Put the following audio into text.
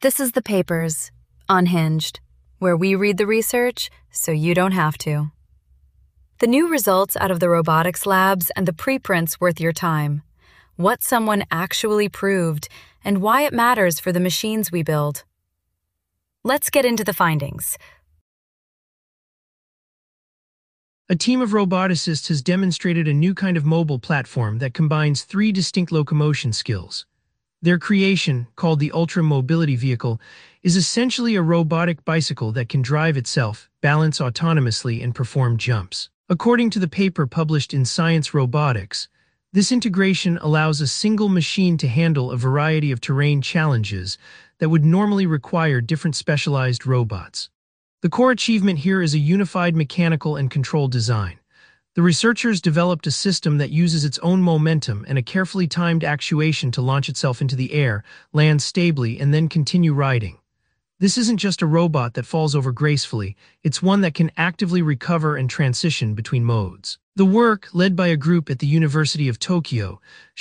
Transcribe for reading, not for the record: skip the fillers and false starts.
This is The Papers, Unhinged, where we read the research so you don't have to. The new results out of the robotics labs and the preprints worth your time. What someone actually proved and why it matters for the machines we build. Let's get into the findings. A team of roboticists has demonstrated a new kind of mobile platform that combines three distinct locomotion skills. Their creation, called the Ultra Mobility Vehicle, is essentially a robotic bicycle that can drive itself, balance autonomously, and perform jumps. According to the paper published in Science Robotics, this integration allows a single machine to handle a variety of terrain challenges that would normally require different specialized robots. The core achievement here is a unified mechanical and control design. The researchers developed a system that uses its own momentum and a carefully timed actuation to launch itself into the air, land stably, and then continue riding. This isn't just a robot that falls over gracefully, it's one that can actively recover and transition between modes. The work, led by a group at the University of Tokyo,